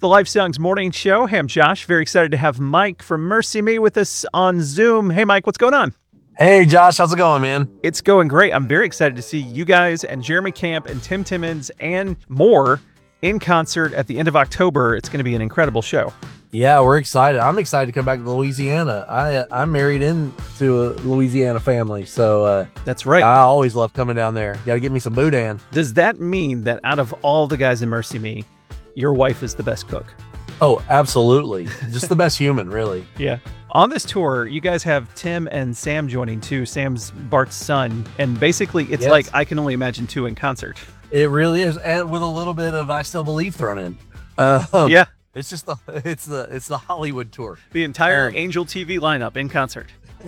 the Life Songs Morning Show. Hey, I'm Josh. Very excited to have Mike from Mercy Me with us on Zoom. Hey, Mike, what's going on? Hey, Josh, how's it going, man? It's going great. I'm very excited to see you guys and Jeremy Camp and Tim Timmons and more in concert at the end of October. It's going to be an incredible show. Yeah, we're excited. I'm excited to come back to Louisiana. I'm married into a Louisiana family, so that's right. I always love coming down there. Got to get me some boudin. Does that mean that out of all the guys in Mercy Me, your wife is the best cook? Oh, absolutely. Just the best human, really. Yeah. On this tour, you guys have Tim and Sam joining too. Sam's Bart's son, and basically it's like I Can Only Imagine 2 in concert. It really is, and with a little bit of I Still Believe thrown in. Yeah. It's just the Hollywood tour. The entire Angel TV lineup in concert.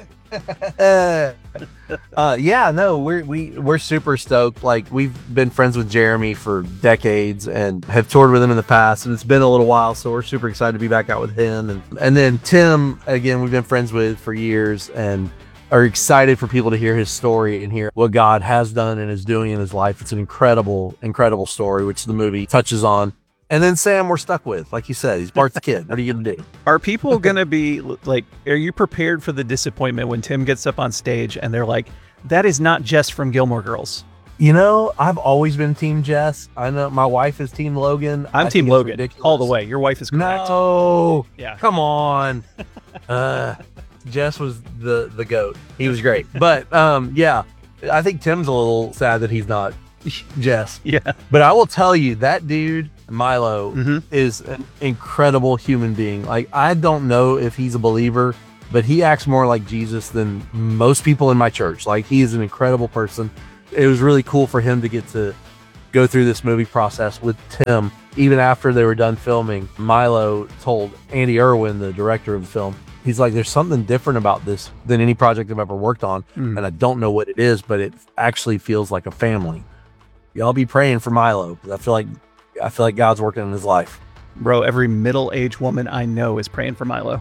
We're super stoked. Like, we've been friends with Jeremy for decades and have toured with him in the past, and it's been a little while, so we're super excited to be back out with him. And then Tim, again, we've been friends with for years and are excited for people to hear his story and hear what God has done and is doing in his life. It's an incredible story, which the movie touches on. And then Sam, we're stuck with, like you said, he's Bart's kid. What are you going to do? Are people going to be like, are you prepared for the disappointment when Tim gets up on stage and they're like, that is not Jess from Gilmore Girls? You know, I've always been Team Jess. I know my wife is Team Logan. I'm Team Logan all the way. Your wife is correct. No. Yeah. Come on. Jess was the GOAT. He was great. But yeah, I think Tim's a little sad that he's not Jess. Yeah. But I will tell you, that dude, Milo, is an incredible human being. Like, I don't know if he's a believer, but he acts more like Jesus than most people in my church. Like, he is an incredible person. It was really cool for him to get to go through this movie process with Tim. Even after they were done filming, Milo told Andy Irwin, the director of the film, he's like, there's something different about this than any project I've ever worked on. And I don't know what it is, but it actually feels like a family. Y'all be praying for Milo, because I feel like God's working in his life. Bro, every middle-aged woman I know is praying for Milo.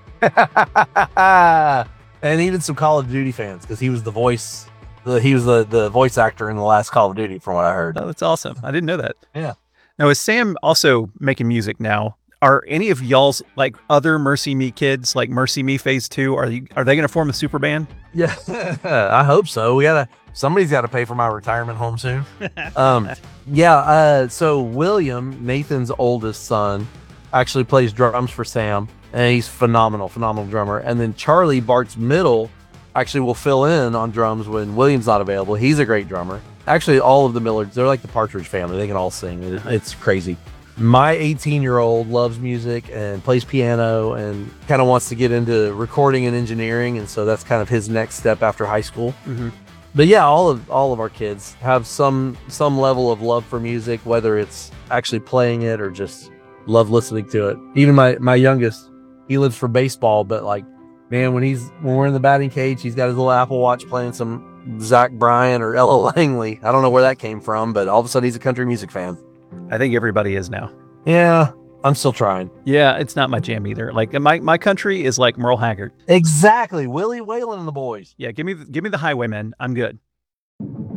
And even some Call of Duty fans, because he was the voice. He was the voice actor in the last Call of Duty, from what I heard. Oh, that's awesome. I didn't know that. Yeah. Now, is Sam also making music now? Are any of y'all's like other Mercy Me kids, like Mercy Me Phase 2, are they going to form a super band? Yeah, I hope so. Somebody's got to pay for my retirement home soon. So William, Nathan's oldest son, actually plays drums for Sam, and he's phenomenal drummer. And then Charlie, Bart's middle, actually will fill in on drums when William's not available. He's a great drummer. Actually, all of the Millards, they're like the Partridge Family. They can all sing. It's crazy. My 18-year-old loves music and plays piano and kind of wants to get into recording and engineering, and so that's kind of his next step after high school. But yeah, all of our kids have some level of love for music, whether it's actually playing it or just love listening to it. Even my youngest, he lives for baseball, but like, man, when we're in the batting cage, he's got his little Apple Watch playing some Zach Bryan or Ella Langley. I don't know where that came from, but all of a sudden he's a country music fan. I think everybody is now. Yeah, I'm still trying. Yeah, it's not my jam either. Like, my country is like Merle Haggard. Exactly. Willie Whalen and the boys. Yeah, give me the Highwaymen. I'm good.